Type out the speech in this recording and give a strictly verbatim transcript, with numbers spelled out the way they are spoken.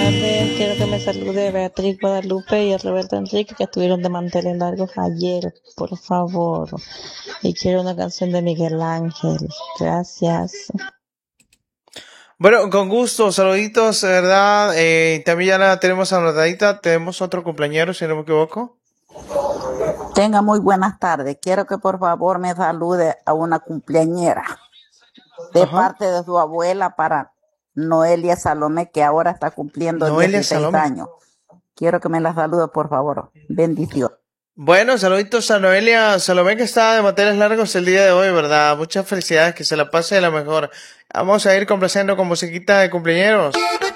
tardes. Quiero que me salude Beatriz Guadalupe y Roberto Enrique, que estuvieron de manteles largos ayer, por favor. Y quiero una canción de Miguel Ángel. Gracias. Bueno, con gusto, saluditos, de verdad. Eh, también ya la tenemos anotadita. Tenemos otro cumpleañero, si no me equivoco. Tenga muy buenas tardes. Quiero que por favor me salude a una cumpleañera de Ajá. parte de su abuela para Noelia Salomé, que ahora está cumpliendo Noelia dieciséis Salomé. años. Quiero que me la salude, por favor. Bendición. Bueno, saluditos a Noelia Salomé, que está de manteles largos el día de hoy, ¿verdad? Muchas felicidades, que se la pase de la mejor. Vamos a ir complaciendo con musiquita de cumpleañeros.